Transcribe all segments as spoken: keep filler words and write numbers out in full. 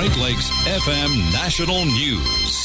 Great Lakes F M National News.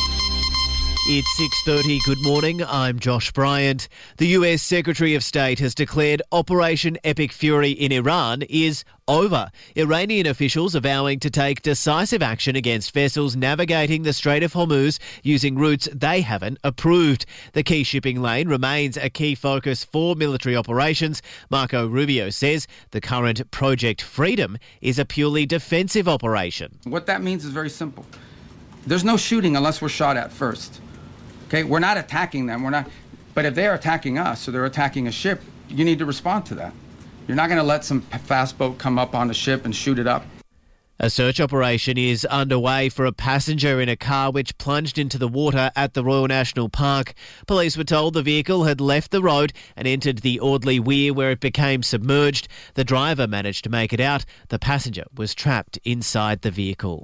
It's six thirty. Good morning. I'm Josh Bryant. The U S Secretary of State has declared Operation Epic Fury in Iran is over. Iranian officials are vowing to take decisive action against vessels navigating the Strait of Hormuz using routes they haven't approved. The key shipping lane remains a key focus for military operations. Marco Rubio says the current Project Freedom is a purely defensive operation. What that means is very simple. There's no shooting unless we're shot at first. Okay, we're not attacking them. We're not, but if they're attacking us or they're attacking a ship, you need to respond to that. You're not going to let some fast boat come up on the ship and shoot it up. A search operation is underway for a passenger in a car which plunged into the water at the Royal National Park. Police were told the vehicle had left the road and entered the Audley Weir where it became submerged. The driver managed to make it out. The passenger was trapped inside the vehicle.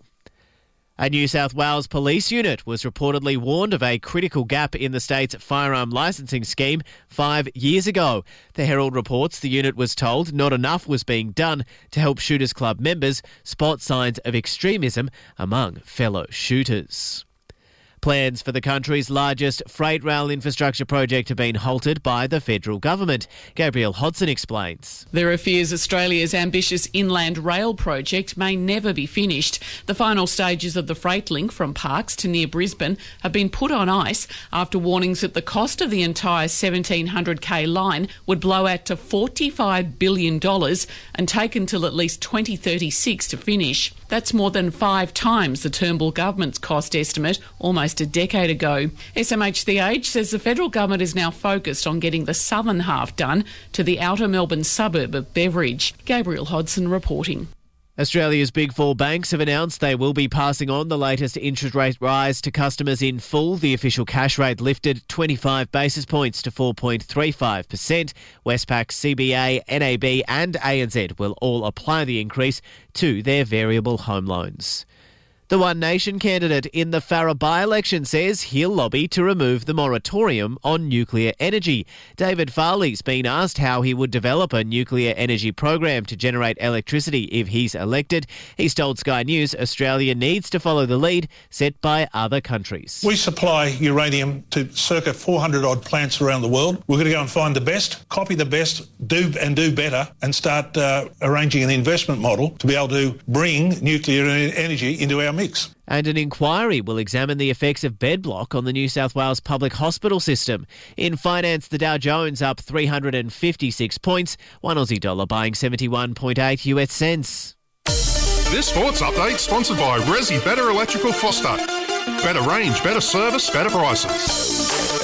A New South Wales police unit was reportedly warned of a critical gap in the state's firearm licensing scheme five years ago. The Herald reports the unit was told not enough was being done to help Shooters Club members spot signs of extremism among fellow shooters. Plans for the country's largest freight rail infrastructure project have been halted by the federal government. Gabrielle Hodson explains. There are fears Australia's ambitious inland rail project may never be finished. The final stages of the freight link from Parkes to near Brisbane have been put on ice after warnings that the cost of the entire seventeen hundred k line would blow out to forty-five billion dollars and take until at least twenty thirty-six to finish. That's more than five times the Turnbull government's cost estimate almost a decade ago. S M H The Age says the federal government is now focused on getting the southern half done to the outer Melbourne suburb of Beveridge. Gabrielle Hodson reporting. Australia's Big Four banks have announced they will be passing on the latest interest rate rise to customers in full. The official cash rate lifted twenty-five basis points to four point three five percent. Westpac, C B A, N A B and A N Z will all apply the increase to their variable home loans. The One Nation candidate in the Farrer by-election says he'll lobby to remove the moratorium on nuclear energy. David Farley's been asked how he would develop a nuclear energy program to generate electricity if he's elected. He's told Sky News Australia needs to follow the lead set by other countries. We supply uranium to circa four hundred odd plants around the world. We're going to go and find the best, copy the best, do and do better, and start uh, arranging an investment model to be able to bring nuclear energy into our mix. And an inquiry will examine the effects of bed block on the New South Wales public hospital system. In finance, the Dow Jones up three hundred fifty-six points, one Aussie dollar buying seventy-one point eight U S cents. This sports update sponsored by Resi Better Electrical Foster. Better range, better service, better prices.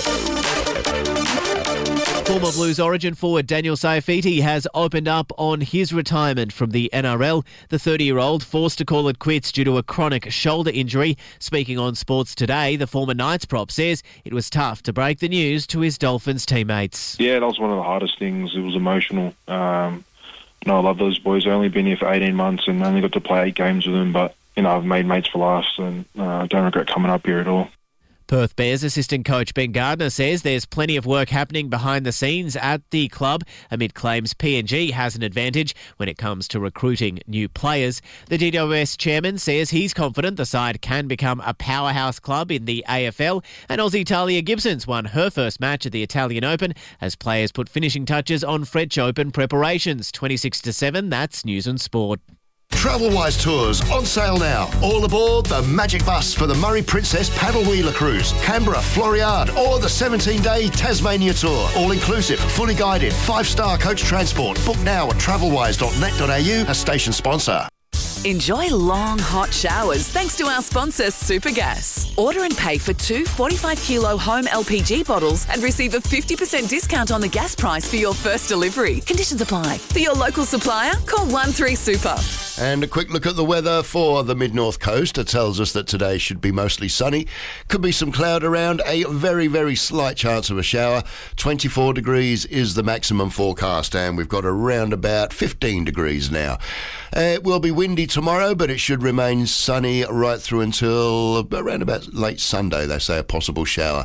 Former Blues Origin forward Daniel Saifiti has opened up on his retirement from the N R L. The thirty-year-old forced to call it quits due to a chronic shoulder injury. Speaking on Sports Today, the former Knights prop says it was tough to break the news to his Dolphins teammates. Yeah, that was one of the hardest things. It was emotional. Um, no, I love those boys. I've only been here for eighteen months and only got to play eight games with them, but you know, I've made mates for life and I uh, don't regret coming up here at all. Perth Bears assistant coach Ben Gardner says there's plenty of work happening behind the scenes at the club amid claims P N G has an advantage when it comes to recruiting new players. The G W S chairman says he's confident the side can become a powerhouse club in the A F L, and Aussie Talia Gibson's won her first match at the Italian Open as players put finishing touches on French Open preparations. twenty-six to seven, that's News and Sport. Travelwise Tours on sale now. All aboard the Magic Bus for the Murray Princess Paddle Wheeler Cruise, Canberra, Floriade, or the seventeen-day Tasmania Tour. All inclusive, fully guided, five-star coach transport. Book now at travelwise dot net dot a u, a station sponsor. Enjoy long, hot showers thanks to our sponsor, Supergas. Order and pay for two forty-five kilo home L P G bottles and receive a fifty percent discount on the gas price for your first delivery. Conditions apply. For your local supplier, call one three super. And a quick look at the weather for the mid-north coast. It tells us that today should be mostly sunny. Could be some cloud around, a very, very slight chance of a shower. twenty-four degrees is the maximum forecast, and we've got around about fifteen degrees now. Uh, it will be windy tomorrow, but it should remain sunny right through until around about late Sunday. They say a possible shower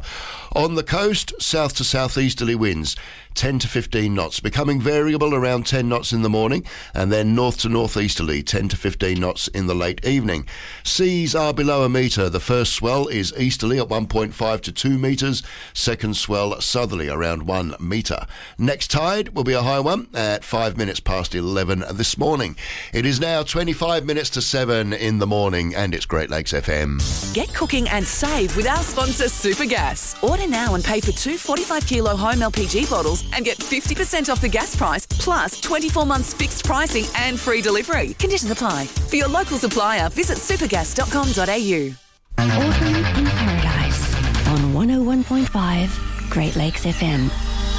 On the coast, south to southeasterly winds, ten to fifteen knots, becoming variable around ten knots in the morning, and then north to northeasterly, ten to fifteen knots in the late evening. Seas are below a metre. The first swell is easterly at one point five to two metres, second swell southerly around one metre. Next tide will be a high one at five minutes past eleven this morning. It is now twenty-five minutes to seven in the morning, and it's Great Lakes F M. Get cooking and save with our sponsor Supergas. Order now and pay for two forty-five kilo home L P G bottles and get fifty percent off the gas price, plus twenty-four months fixed pricing and free delivery. Conditions apply. For your local supplier, visit supergas dot com dot a u. Autumn in Paradise on one oh one point five Great Lakes F M.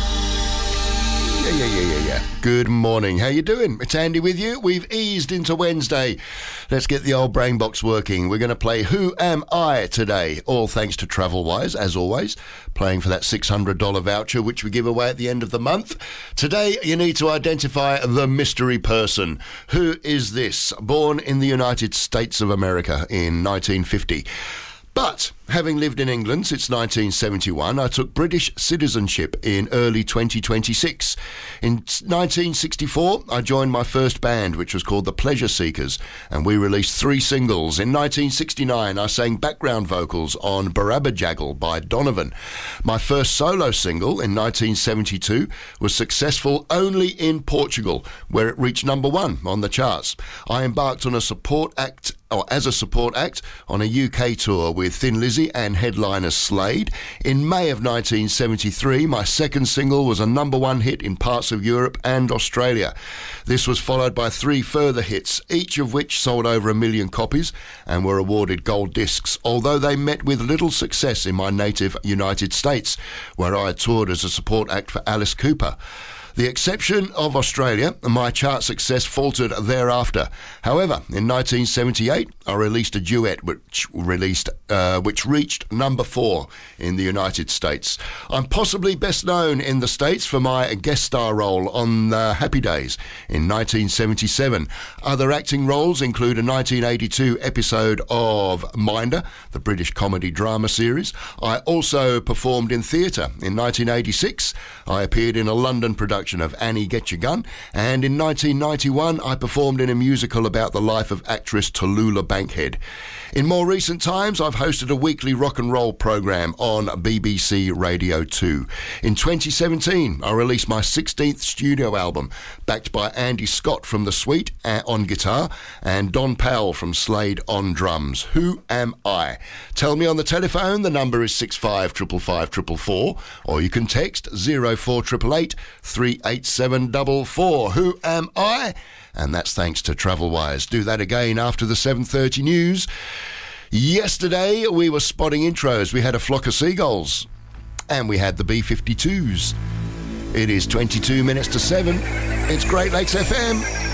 Yeah, yeah, yeah, yeah, yeah. Good morning. How you doing? It's Andy with you. We've eased into Wednesday. Let's get the old brain box working. We're going to play Who Am I today, all thanks to TravelWise, as always, playing for that six hundred dollars voucher, which we give away at the end of the month. Today, you need to identify the mystery person. Who is this? Born in the United States of America in nineteen fifty. But, having lived in England since nineteen seventy-one, I took British citizenship in early twenty twenty-six. In nineteen sixty-four, I joined my first band, which was called the Pleasure Seekers, and we released three singles. In nineteen sixty-nine, I sang background vocals on Barabajaggle by Donovan. My first solo single in nineteen seventy-two was successful only in Portugal, where it reached number one on the charts. I embarked on a support act or as a support act on a U K tour with Thin Lizzy and headliner Slade. In May of nineteen seventy-three, my second single was a number one hit in parts of Europe and Australia. This was followed by three further hits, each of which sold over a million copies and were awarded gold discs, although they met with little success in my native United States, where I had toured as a support act for Alice Cooper. The exception of Australia, my chart success faltered thereafter. However, in nineteen seventy-eight, I released a duet which released, uh, which reached number four in the United States. I'm possibly best known in the States for my guest star role on uh, Happy Days in nineteen seventy-seven. Other acting roles include a nineteen eighty-two episode of Minder, the British comedy drama series. I also performed in theatre. In nineteen eighty-six, I appeared in a London production of Annie Get Your Gun, and in nineteen ninety-one I performed in a musical about the life of actress Tallulah Bankhead. In more recent times, I've hosted a weekly rock and roll program on B B C Radio two. In twenty seventeen, I released my sixteenth studio album, backed by Andy Scott from The Sweet uh, on guitar and Don Powell from Slade on drums. Who am I? Tell me on the telephone. The number is six five five five four four four, or you can text zero four eight eight eight three eight seven four four. Who am I? And that's thanks to TravelWise. Do that again after the seven thirty news. Yesterday, we were spotting intros. We had a flock of seagulls, and we had the B fifty-twos. It is twenty-two minutes to seven. It's Great Lakes F M.